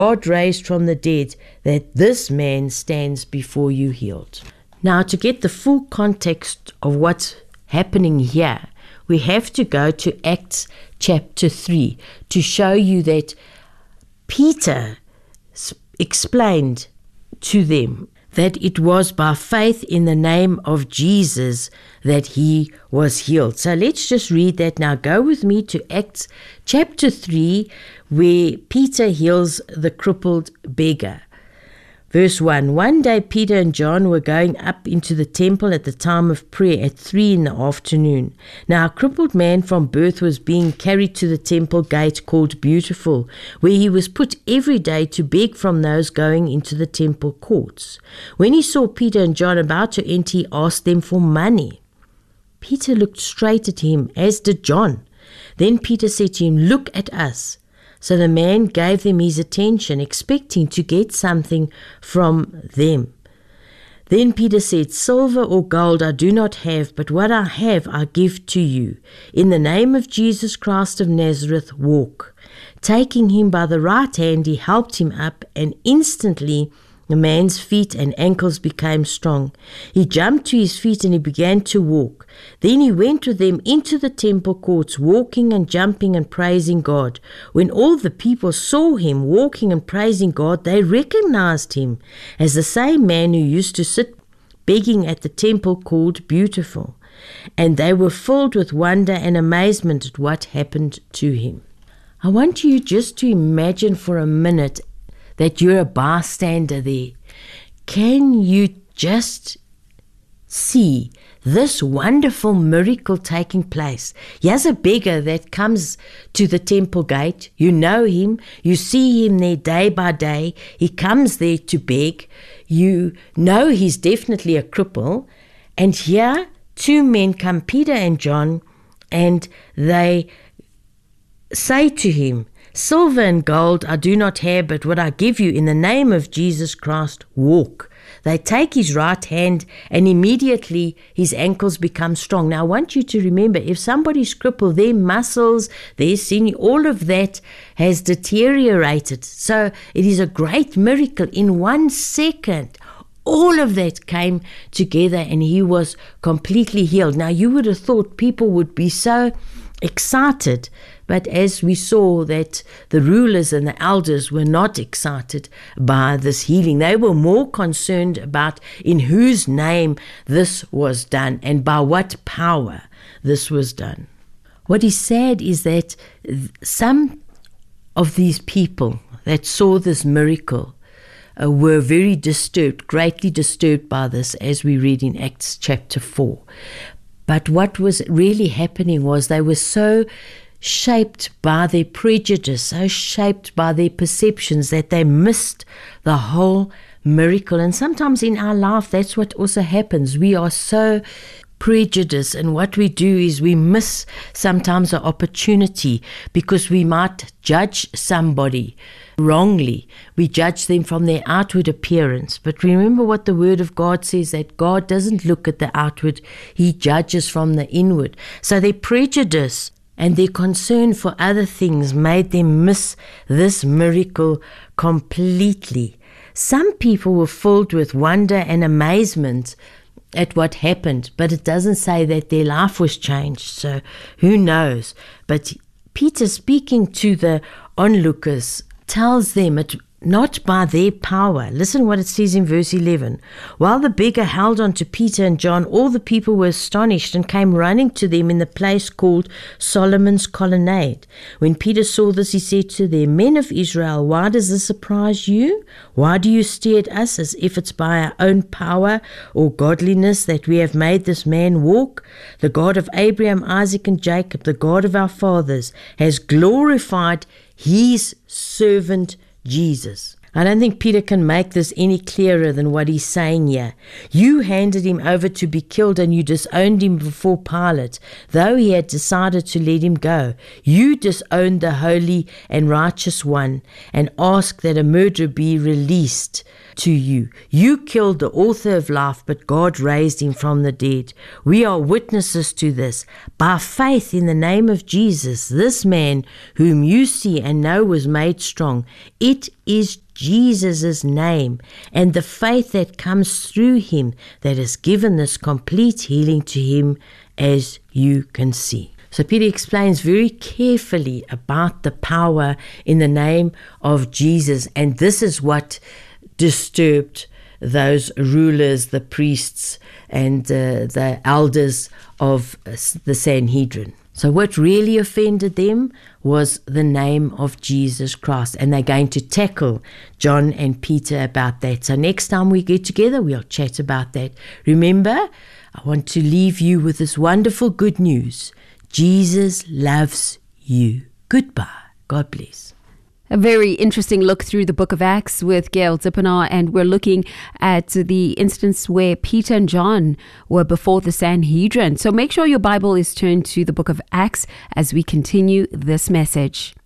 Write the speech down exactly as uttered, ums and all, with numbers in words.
God raised from the dead, that this man stands before you healed. Now, to get the full context of what's happening here, we have to go to Acts chapter three to show you that Peter explained to them that it was by faith in the name of Jesus that he was healed. So let's just read that now. Go with me to Acts chapter three, where Peter heals the crippled beggar. Verse one, one day Peter and John were going up into the temple at the time of prayer at three in the afternoon. Now a crippled man from birth was being carried to the temple gate called Beautiful, where he was put every day to beg from those going into the temple courts. When he saw Peter and John about to enter, he asked them for money. Peter looked straight at him, as did John. Then Peter said to him, "Look at us." So the man gave them his attention, expecting to get something from them. Then Peter said, "Silver or gold I do not have, but what I have I give to you. In the name of Jesus Christ of Nazareth, walk." Taking him by the right hand, he helped him up, and instantly the man's feet and ankles became strong. He jumped to his feet and he began to walk. Then he went with them into the temple courts, walking and jumping and praising God. When all the people saw him walking and praising God, they recognized him as the same man who used to sit begging at the temple called Beautiful. And they were filled with wonder and amazement at what happened to him. I want you just to imagine for a minute that you're a bystander there. Can you just see this wonderful miracle taking place? Here's a beggar that comes to the temple gate. You know him. You see him there day by day. He comes there to beg. You know he's definitely a cripple. And here, two men come, Peter and John, and they say to him, "Silver and gold I do not have, but what I give you in the name of Jesus Christ, walk." They take his right hand and immediately his ankles become strong. Now I want you to remember, if somebody's crippled, their muscles, their sinew, all of that has deteriorated. So it is a great miracle. In one second, all of that came together and he was completely healed. Now you would have thought people would be so excited, but as we saw that the rulers and the elders were not excited by this healing. They were more concerned about in whose name this was done and by what power this was done. What is sad is that some of these people that saw this miracle uh, were very disturbed, greatly disturbed by this, as we read in Acts chapter four. But what was really happening was they were so shaped by their prejudice, so shaped by their perceptions that they missed the whole miracle. And sometimes in our life, that's what also happens. We are so prejudiced, and what we do is we miss sometimes an opportunity because we might judge somebody wrongly. We judge them from their outward appearance. But remember what the Word of God says, that God doesn't look at the outward, He judges from the inward. So their prejudice and their concern for other things made them miss this miracle completely. Some people were filled with wonder and amazement at what happened, but it doesn't say that their life was changed, so who knows. But Peter, speaking to the onlookers, tells them it not by their power. Listen what it says in verse eleven. While the beggar held on to Peter and John, all the people were astonished and came running to them in the place called Solomon's Colonnade. When Peter saw this, he said to them, "Men of Israel, why does this surprise you? Why do you stare at us as if it's by our own power or godliness that we have made this man walk? The God of Abraham, Isaac, and Jacob, the God of our fathers, has glorified His servant Jesus." I don't think Peter can make this any clearer than what he's saying here. You handed him over to be killed and you disowned him before Pilate, though he had decided to let him go. You disowned the holy and righteous one and asked that a murderer be released to you. You killed the author of life, but God raised him from the dead. We are witnesses to this. By faith in the name of Jesus, this man whom you see and know was made strong. It is Jesus' name and the faith that comes through him that has given this complete healing to him, as you can see. So Peter explains very carefully about the power in the name of Jesus, and this is what disturbed those rulers, the priests, and uh, the elders of the Sanhedrin. So what really offended them was the name of Jesus Christ, and they're going to tackle John and Peter about that. So next time we get together, we'll chat about that. Remember, I want to leave you with this wonderful good news. Jesus loves you. Goodbye. God bless. A very interesting look through the book of Acts with Gail Zippenaar, and we're looking at the instance where Peter and John were before the Sanhedrin. So make sure your Bible is turned to the book of Acts as we continue this message.